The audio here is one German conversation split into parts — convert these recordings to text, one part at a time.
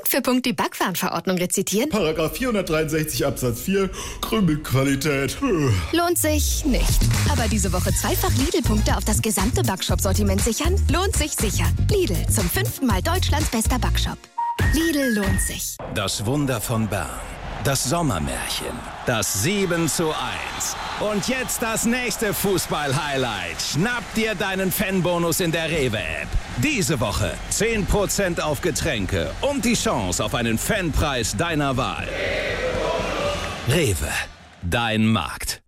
für Punkt die Backwarenverordnung rezitieren? Paragraph 463 Absatz 4, Krümelqualität. Lohnt sich nicht. Aber diese Woche zweifach Lidl-Punkte auf das gesamte Backshop-Sortiment sichern? Lohnt sich sicher. Lidl, zum 5. Mal Deutschlands bester Backshop. Lidl lohnt sich. Das Wunder von Bern. Das Sommermärchen. Das 7:1. Und jetzt das nächste Fußball-Highlight. Schnapp dir deinen Fanbonus in der Rewe-App. Diese Woche 10% auf Getränke und die Chance auf einen Fanpreis deiner Wahl. Rewe, dein Markt.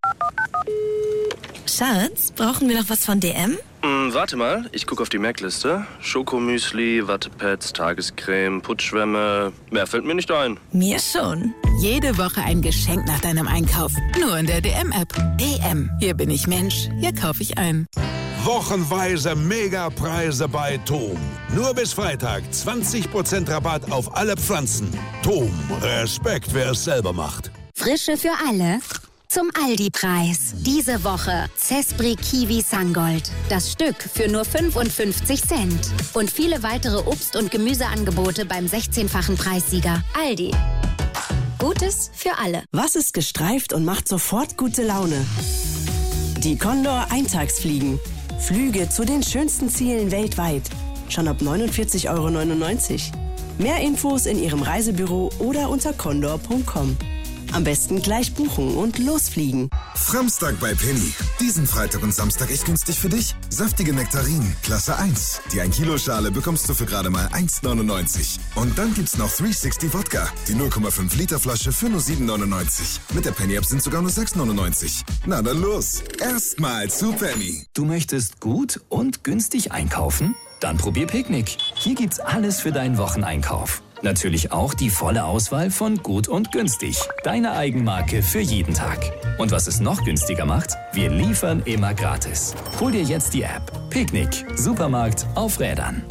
Schatz, brauchen wir noch was von DM? Warte mal, ich gucke auf die Merkliste. Schokomüsli, Wattepads, Tagescreme, Putzschwämme. Mehr fällt mir nicht ein. Mir schon. Jede Woche ein Geschenk nach deinem Einkauf. Nur in der DM-App. DM. Hier bin ich Mensch. Hier kaufe ich ein. Wochenweise Megapreise bei TOM. Nur bis Freitag 20% Rabatt auf alle Pflanzen. TOM, Respekt, wer es selber macht. Frische für alle. Zum Aldi-Preis. Diese Woche Zespri Kiwi Sungold. Das Stück für nur 55 Cent. Und viele weitere Obst- und Gemüseangebote beim 16-fachen Preissieger. Aldi. Gutes für alle. Was ist gestreift und macht sofort gute Laune? Die Condor Eintagsfliegen. Flüge zu den schönsten Zielen weltweit. Schon ab 49,99 €. Mehr Infos in Ihrem Reisebüro oder unter condor.com. Am besten gleich buchen und losfliegen. Framstag bei Penny. Diesen Freitag und Samstag echt günstig für dich. Saftige Nektarinen, Klasse 1. Die 1-Kilo-Schale bekommst du für gerade mal 1,99. Und dann gibt's noch 360 Wodka. Die 0,5 Liter Flasche für nur 7,99. Mit der Penny-App sind sogar nur 6,99. Na dann los. Erstmal zu Penny. Du möchtest gut und günstig einkaufen? Dann probier Picknick. Hier gibt's alles für deinen Wocheneinkauf. Natürlich auch die volle Auswahl von Gut und Günstig. Deine Eigenmarke für jeden Tag. Und was es noch günstiger macht, wir liefern immer gratis. Hol dir jetzt die App. Picknick. Supermarkt auf Rädern.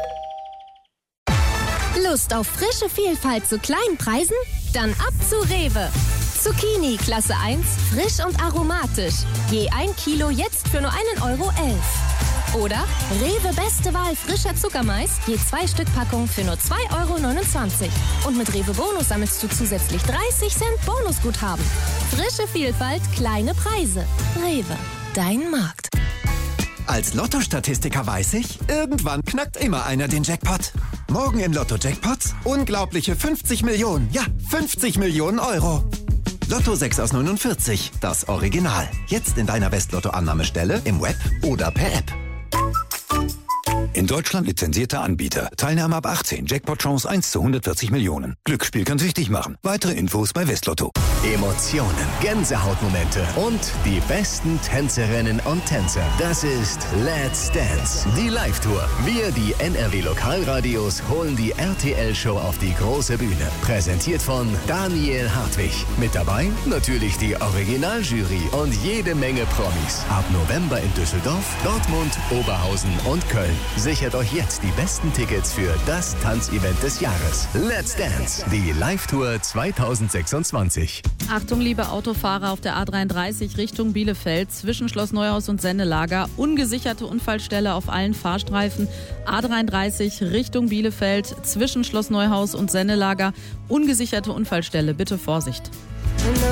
Lust auf frische Vielfalt zu kleinen Preisen? Dann ab zu Rewe. Zucchini Klasse 1, frisch und aromatisch. Je 1 Kilo jetzt für nur 1,11 €. Oder Rewe Beste Wahl frischer Zuckermais, je 2 Stück Packung für nur 2,29 €. Und mit Rewe Bonus sammelst du zusätzlich 30 Cent Bonusguthaben. Frische Vielfalt, kleine Preise. Rewe, dein Markt. Als Lotto-Statistiker weiß ich, irgendwann knackt immer einer den Jackpot. Morgen im Lotto-Jackpots unglaubliche 50 Millionen. Ja, 50 Millionen €. Lotto 6 aus 49, das Original. Jetzt in deiner Westlotto-Annahmestelle, im Web oder per App. In Deutschland lizenzierter Anbieter. Teilnahme ab 18. Jackpot-Chance 1 zu 140 Millionen. Glücksspiel kann süchtig machen. Weitere Infos bei Westlotto. Emotionen, Gänsehautmomente und die besten Tänzerinnen und Tänzer. Das ist Let's Dance, die Live-Tour. Wir, die NRW-Lokalradios, holen die RTL-Show auf die große Bühne. Präsentiert von Daniel Hartwig. Mit dabei natürlich die Originaljury und jede Menge Promis. Ab November in Düsseldorf, Dortmund, Oberhausen und Köln. Sichert euch jetzt die besten Tickets für das Tanzevent des Jahres. Let's Dance, die Live-Tour 2026. Achtung, liebe Autofahrer auf der A33 Richtung Bielefeld, zwischen Schloss Neuhaus und Sennelager. Ungesicherte Unfallstelle auf allen Fahrstreifen. A33 Richtung Bielefeld, zwischen Schloss Neuhaus und Sennelager. Ungesicherte Unfallstelle, bitte Vorsicht.